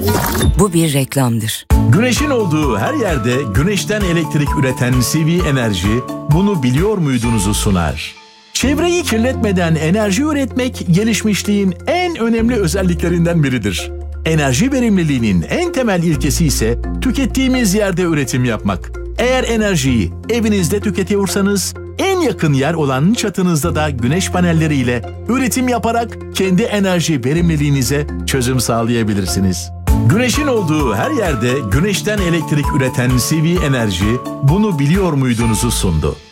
Bu bir reklamdır. Güneşin olduğu her yerde güneşten elektrik üreten CV Enerji bunu biliyor muydunuzu sunar. Çevreyi kirletmeden enerji üretmek gelişmişliğin en önemli özelliklerinden biridir. Enerji verimliliğinin en temel ilkesi ise tükettiğimiz yerde üretim yapmak. Eğer enerjiyi evinizde tüketiyorsanız en yakın yer olan çatınızda da güneş panelleriyle üretim yaparak kendi enerji verimliliğinize çözüm sağlayabilirsiniz. Güneşin olduğu her yerde güneşten elektrik üreten CV Enerji bunu biliyor muydunuzu sundu.